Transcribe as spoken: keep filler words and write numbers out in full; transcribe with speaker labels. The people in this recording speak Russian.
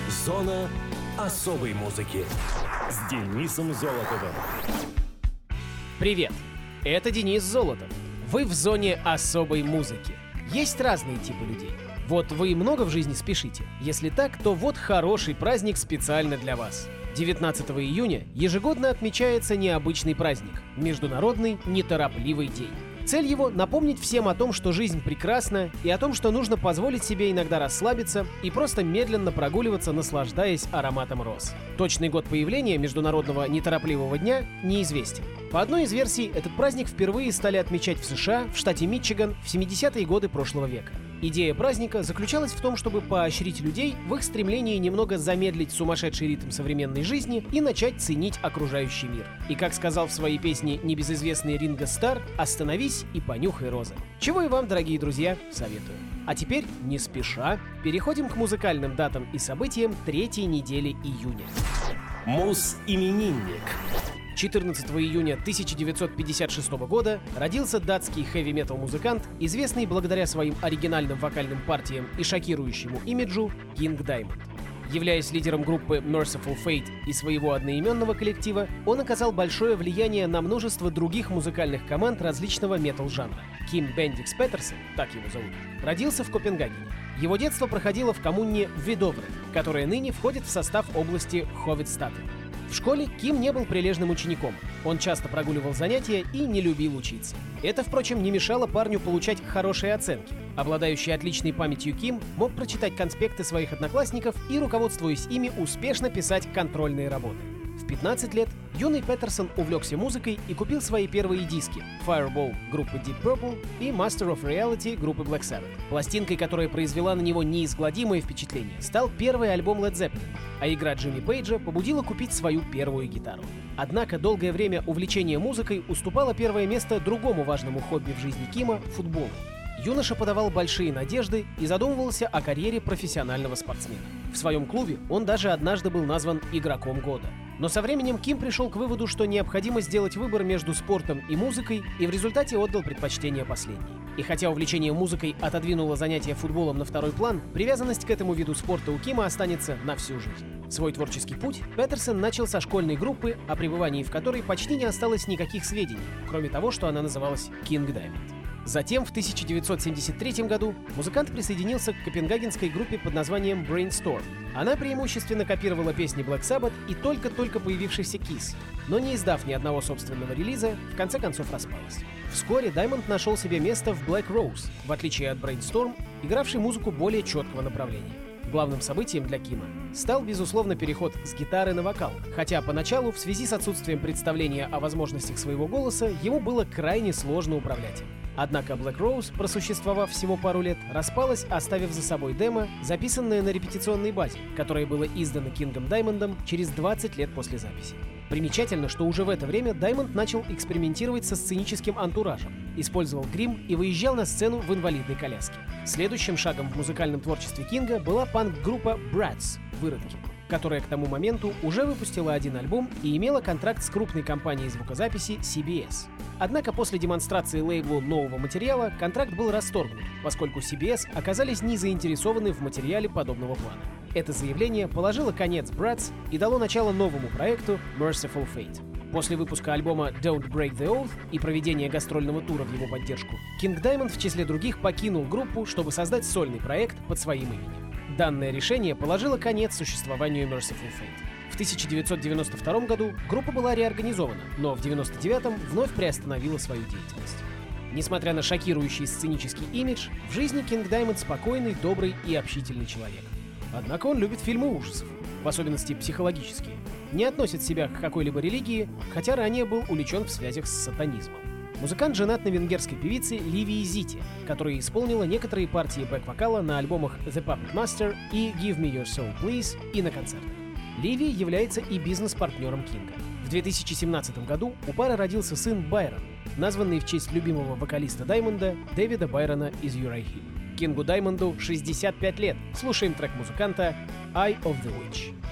Speaker 1: Зона особой музыки с Денисом Золотовым.
Speaker 2: Привет, это Денис Золотов. Вы в зоне особой музыки. Есть разные типы людей. Вот вы много в жизни спешите? Если так, то вот хороший праздник специально для вас. девятнадцатого июня ежегодно отмечается необычный праздник – Международный неторопливый день. Цель его – напомнить всем о том, что жизнь прекрасна, и о том, что нужно позволить себе иногда расслабиться и просто медленно прогуливаться, наслаждаясь ароматом роз. Точный год появления Международного неторопливого дня неизвестен. По одной из версий, этот праздник впервые стали отмечать в США, в штате Мичиган, в семидесятые годы прошлого века. Идея праздника заключалась в том, чтобы поощрить людей в их стремлении немного замедлить сумасшедший ритм современной жизни и начать ценить окружающий мир. И как сказал в своей песне небезызвестный Ринго Стар, «Остановись и понюхай розы». Чего и вам, дорогие друзья, советую. А теперь, не спеша, переходим к музыкальным датам и событиям третьей недели июня.
Speaker 1: Мус-именинник.
Speaker 2: четырнадцатого июня тысяча девятьсот пятьдесят шестого года родился датский хэви-метал-музыкант, известный благодаря своим оригинальным вокальным партиям и шокирующему имиджу Кинг Даймонд. Являясь лидером группы Merciful Fate и своего одноименного коллектива, он оказал большое влияние на множество других музыкальных команд различного метал-жанра. Ким Бендикс Петерсон, так его зовут, родился в Копенгагене. Его детство проходило в коммуне Видовре, которая ныне входит в состав области Ховедстаден. В школе Ким не был прилежным учеником. Он часто прогуливал занятия и не любил учиться. Это, впрочем, не мешало парню получать хорошие оценки. Обладающий отличной памятью Ким мог прочитать конспекты своих одноклассников и, руководствуясь ими, успешно писать контрольные работы. В пятнадцать лет юный Петерсон увлекся музыкой и купил свои первые диски Fireball группы Deep Purple и Master of Reality группы Black Sabbath. Пластинкой, которая произвела на него неизгладимое впечатление, стал первый альбом Led Zeppelin, а игра Джимми Пейджа побудила купить свою первую гитару. Однако долгое время увлечение музыкой уступало первое место другому важному хобби в жизни Кима — футболу. Юноша подавал большие надежды и задумывался о карьере профессионального спортсмена. В своем клубе он даже однажды был назван игроком года. Но со временем Ким пришел к выводу, что необходимо сделать выбор между спортом и музыкой, и в результате отдал предпочтение последней. И хотя увлечение музыкой отодвинуло занятия футболом на второй план, привязанность к этому виду спорта у Кима останется на всю жизнь. Свой творческий путь Петерсон начал со школьной группы, о пребывании в которой почти не осталось никаких сведений, кроме того, что она называлась Кинг Даймонд. Затем, в тысяча девятьсот семьдесят третьем году, музыкант присоединился к копенгагенской группе под названием Brainstorm. Она преимущественно копировала песни Black Sabbath и только-только появившийся Kiss, но не издав ни одного собственного релиза, в конце концов распалась. Вскоре Даймонд нашел себе место в Black Rose, в отличие от Brainstorm, игравшей музыку более четкого направления. Главным событием для Кима стал, безусловно, переход с гитары на вокал, хотя поначалу, в связи с отсутствием представления о возможностях своего голоса, ему было крайне сложно управлять им. Однако Black Rose, просуществовав всего пару лет, распалась, оставив за собой демо, записанное на репетиционной базе, которое было издано Кингом Даймондом через двадцать лет после записи. Примечательно, что уже в это время Даймонд начал экспериментировать со сценическим антуражем, использовал грим и выезжал на сцену в инвалидной коляске. Следующим шагом в музыкальном творчестве Кинга была панк-группа Bratz «Выродки», которая к тому моменту уже выпустила один альбом и имела контракт с крупной компанией звукозаписи си би эс. Однако после демонстрации лейблу нового материала контракт был расторгнут, поскольку си би эс оказались не заинтересованы в материале подобного плана. Это заявление положило конец Bratz и дало начало новому проекту Merciful Fate. После выпуска альбома Don't Break the Oath и проведения гастрольного тура в его поддержку, Кинг Даймонд в числе других покинул группу, чтобы создать сольный проект под своим именем. Данное решение положило конец существованию Merciful Fate. В тысяча девятьсот девяносто втором году группа была реорганизована, но в девяносто девятом вновь приостановила свою деятельность. Несмотря на шокирующий сценический имидж, в жизни Кинг Даймонд спокойный, добрый и общительный человек. Однако он любит фильмы ужасов, в особенности психологические. Не относит себя к какой-либо религии, хотя ранее был увлечен в связях с сатанизмом. Музыкант женат на венгерской певице Ливии Зите, которая исполнила некоторые партии бэк-вокала на альбомах The Puppet Master и Give Me Your Soul Please и на концертах. Ливия является и бизнес-партнером Кинга. В две тысячи семнадцатом году у пары родился сын Байрон, названный в честь любимого вокалиста Даймонда Дэвида Байрона из Uriah Heep. Кингу Даймонду шестьдесят пять лет. Слушаем трек музыканта «Eye of the Witch».